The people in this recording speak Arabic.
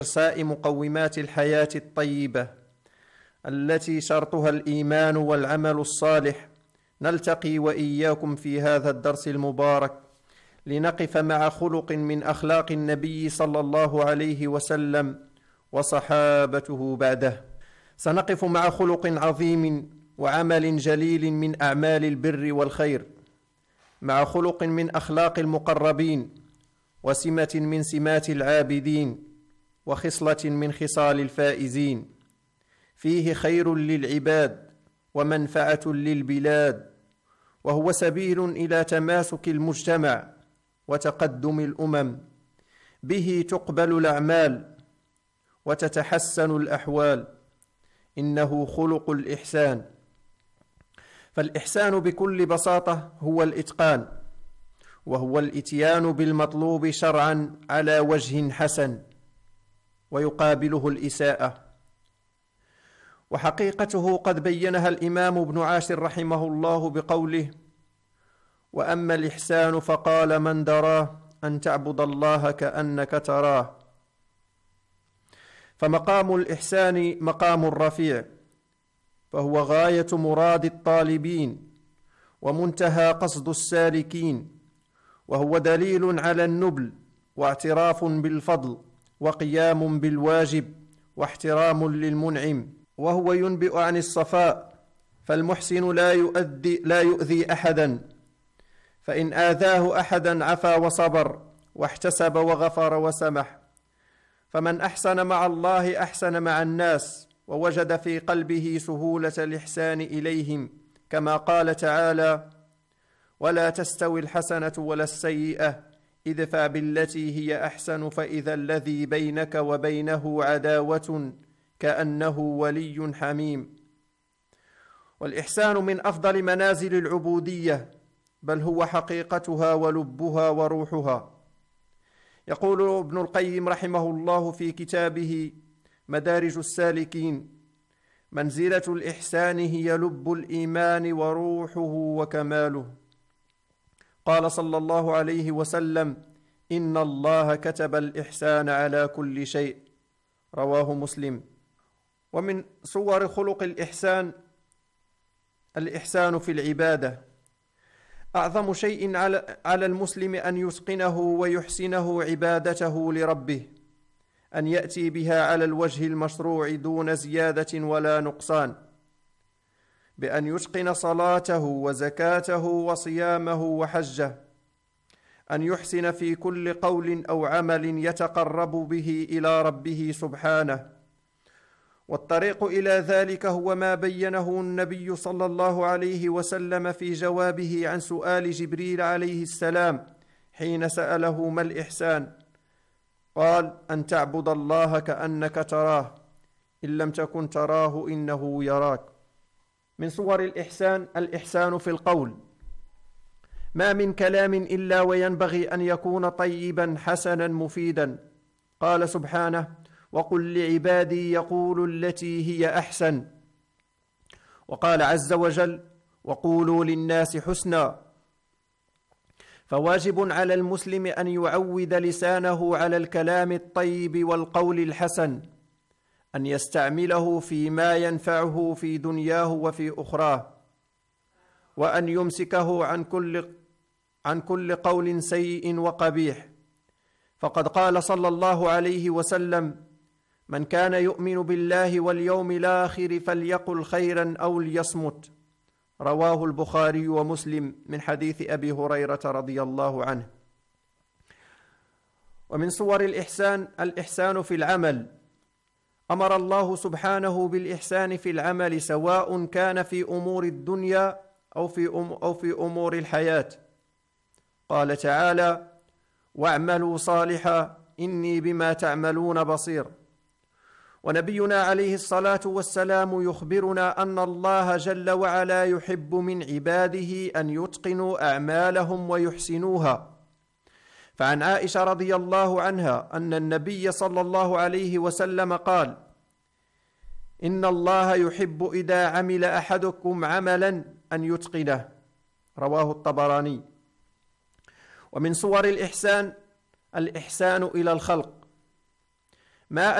إرساء مقومات الحياة الطيبة التي شرطها الإيمان والعمل الصالح، نلتقي وإياكم في هذا الدرس المبارك لنقف مع خلق من أخلاق النبي صلى الله عليه وسلم وصحابته بعده. سنقف مع خلق عظيم وعمل جليل من أعمال البر والخير، مع خلق من أخلاق المقربين، وسمة من سمات العابدين، وخصلة من خصال الفائزين، فيه خير للعباد ومنفعة للبلاد، وهو سبيل إلى تماسك المجتمع وتقدم الأمم، به تقبل الأعمال وتتحسن الأحوال. إنه خلق الإحسان. فالإحسان بكل بساطة هو الإتقان، وهو الإتيان بالمطلوب شرعا على وجه حسن، ويقابله الإساءة. وحقيقته قد بينها الإمام ابن عاشر رحمه الله بقوله: وأما الإحسان فقال من دراه أن تعبد الله كأنك تراه. فمقام الإحسان مقام رفيع، فهو غاية مراد الطالبين ومنتهى قصد السالكين، وهو دليل على النبل واعتراف بالفضل وقيام بالواجب واحترام للمنعم، وهو ينبئ عن الصفاء، فالمحسن لا يؤذي أحدا، فإن آذاه أحدا عفا وصبر واحتسب وغفر وسمح. فمن أحسن مع الله أحسن مع الناس، ووجد في قلبه سهولة الإحسان إليهم، كما قال تعالى: ولا تستوي الحسنة ولا السيئة ادفع بالتي هي أحسن فإذا الذي بينك وبينه عداوة كأنه ولي حميم. والإحسان من أفضل منازل العبودية، بل هو حقيقتها ولبها وروحها. يقول ابن القيم رحمه الله في كتابه مدارج السالكين: منزلة الإحسان هي لب الإيمان وروحه وكماله. قال صلى الله عليه وسلم: إن الله كتب الإحسان على كل شيء، رواه مسلم. ومن صور خلق الإحسان الإحسان في العبادة. أعظم شيء على المسلم أن يتقنه ويحسنه عبادته لربه، أن يأتي بها على الوجه المشروع دون زيادة ولا نقصان، بأن يتقن صلاته وزكاته وصيامه وحجه، أن يحسن في كل قول أو عمل يتقرب به إلى ربه سبحانه. والطريق إلى ذلك هو ما بينه النبي صلى الله عليه وسلم في جوابه عن سؤال جبريل عليه السلام حين سأله ما الإحسان؟ قال: أن تعبد الله كأنك تراه، إن لم تكن تراه إنه يراك. من صور الإحسان في القول. ما من كلام إلا وينبغي أن يكون طيبا حسنا مفيدا. قال سبحانه: وقل لعبادي يقولوا التي هي أحسن. وقال عز وجل: وقولوا للناس حسنا. فواجب على المسلم أن يعود لسانه على الكلام الطيب والقول الحسن، أن يستعمله فيما ينفعه في دنياه وفي أخراه، وأن يمسكه عن كل قول سيء وقبيح. فقد قال صلى الله عليه وسلم: من كان يؤمن بالله واليوم الآخر فليقل خيرا أو ليصمت، رواه البخاري ومسلم من حديث أبي هريرة رضي الله عنه. ومن صور الإحسان في العمل. أمر الله سبحانه بالإحسان في العمل، سواء كان في أمور الدنيا أو في أمور الحياة. قال تعالى: واعملوا صالحا إني بما تعملون بصير. ونبينا عليه الصلاة والسلام يخبرنا أن الله جل وعلا يحب من عباده أن يتقنوا أعمالهم ويحسنوها. فعن عائشة رضي الله عنها أن النبي صلى الله عليه وسلم قال: إن الله يحب إذا عمل أحدكم عملا أن يتقنه، رواه الطبراني. ومن صور الإحسان إلى الخلق. ما